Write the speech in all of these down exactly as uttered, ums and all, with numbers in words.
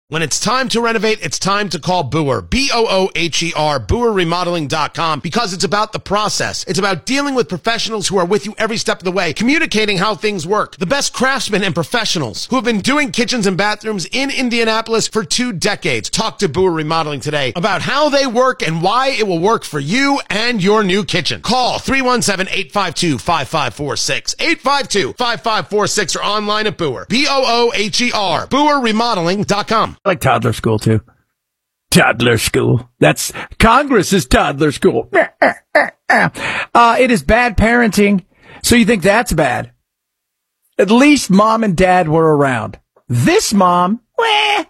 When it's time to renovate, it's time to call Boer, B O O H E R, Boer Remodeling dot com, because it's about the process. It's about dealing with professionals who are with you every step of the way, communicating how things work. The best craftsmen and professionals who have been doing kitchens and bathrooms in Indianapolis for two decades. Talk to Boer Remodeling today about how they work and why it will work for you and your new kitchen. Call three one seven, eight five two, five five four six, eight five two, five five four six, or online at Boer, B O O H E R, Boer Remodeling dot com. I like toddler school, too. Toddler school. That's Congress's toddler school. Uh, it is bad parenting. So you think that's bad? At least mom and dad were around. This mom, weh.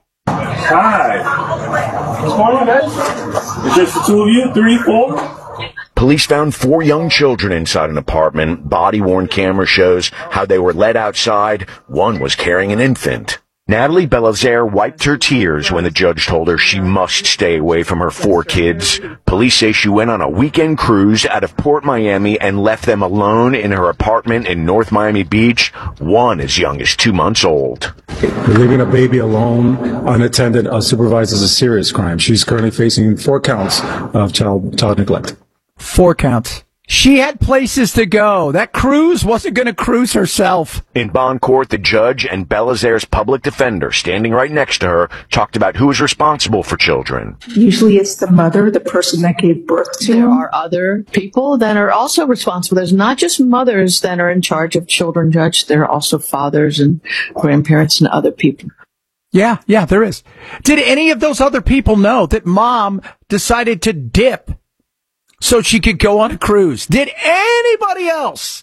Hi. What's going on, guys? It's just the two of you? Three, four? Police found four young children inside an apartment. Body-worn camera shows how they were led outside. One was carrying an infant. Natalie Belazaire wiped her tears when the judge told her she must stay away from her four kids. Police say she went on a weekend cruise out of Port Miami and left them alone in her apartment in North Miami Beach, one as young as two months old. Leaving a baby alone, unattended, unsupervised is a serious crime. She's currently facing four counts of child, child neglect. Four counts. She had places to go. That cruise wasn't going to cruise herself. In bond court, the judge and Belazaire's public defender, standing right next to her, talked about who is responsible for children. Usually it's the mother, the person that gave birth to There them. are other people that are also responsible. There's not just mothers that are in charge of children, Judge. There are also fathers and grandparents and other people. Yeah, yeah, there is. Did any of those other people know that mom decided to dip so she could go on a cruise? Did anybody else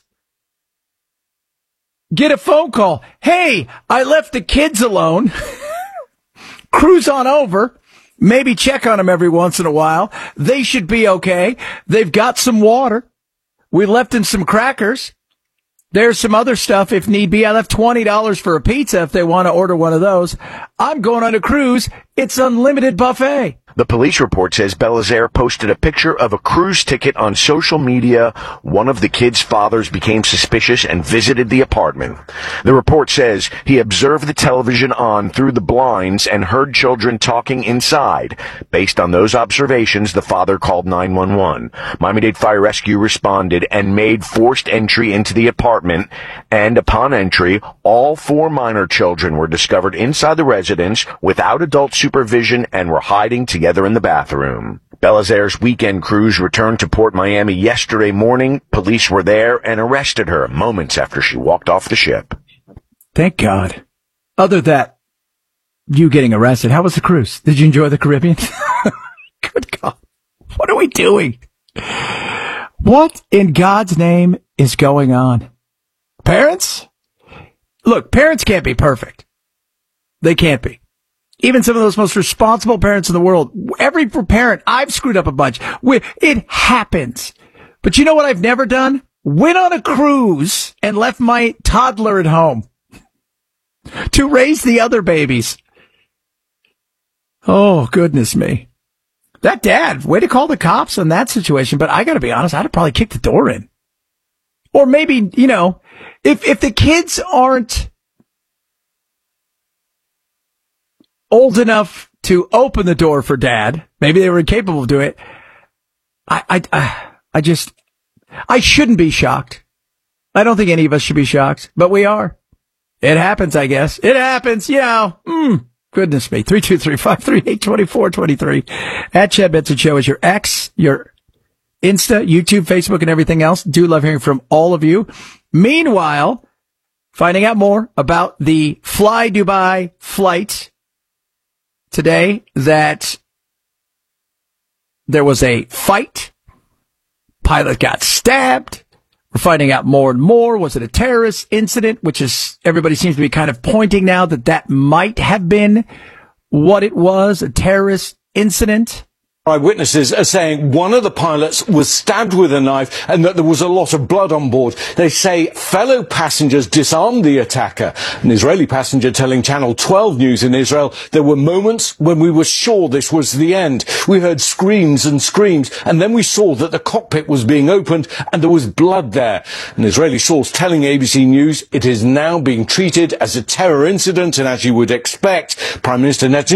get a phone call? Hey, I left the kids alone. Cruise on over. Maybe check on them every once in a while. They should be okay. They've got some water. We left them some crackers. There's some other stuff if need be. I left twenty dollars for a pizza if they want to order one of those. I'm going on a cruise. It's unlimited buffet. The police report says Belazaire posted a picture of a cruise ticket on social media. One of the kids' fathers became suspicious and visited the apartment. The report says he observed the television on through the blinds and heard children talking inside. Based on those observations, the father called nine one one. Miami-Dade Fire Rescue responded and made forced entry into the apartment. And upon entry, all four minor children were discovered inside the residence without adult supervision and were hiding together in the bathroom. Belazaire's weekend cruise returned to Port Miami yesterday morning. Police were there and arrested her moments after she walked off the ship. Thank God. Other than that, you getting arrested, how was the cruise? Did you enjoy the Caribbean? Good God. What are we doing? What in God's name is going on? Parents? Look, parents can't be perfect. They can't be. Even some of those most responsible parents in the world, every parent, I've screwed up a bunch. It happens. But you know what I've never done? Went on a cruise and left my toddler at home to raise the other babies. Oh, goodness me. That dad, way to call the cops on that situation. But I got to be honest, I'd have probably kicked the door in. Or maybe, you know, if if the kids aren't old enough to open the door for dad, maybe they were incapable of doing it, I, I, I just, I shouldn't be shocked. I don't think any of us should be shocked, but we are. It happens, I guess. It happens, you know. Mm, goodness me. three two three, five three eight, two four two three. At Chad Benson Show is your X, your Insta, YouTube, Facebook, and everything else. Do love hearing from all of you. Meanwhile, finding out more about the Fly Dubai flight today, that there was a fight. Pilot got stabbed. We're finding out more and more. Was it a terrorist incident? Which is, everybody seems to be kind of pointing now that that might have been what it was, a terrorist incident. Eyewitnesses are saying one of the pilots was stabbed with a knife and that there was a lot of blood on board. They say fellow passengers disarmed the attacker. An Israeli passenger telling Channel twelve News in Israel, there were moments when we were sure this was the end. We heard screams and screams, and then we saw that the cockpit was being opened and there was blood there. An Israeli source telling A B C News it is now being treated as a terror incident, and as you would expect, Prime Minister Netanyahu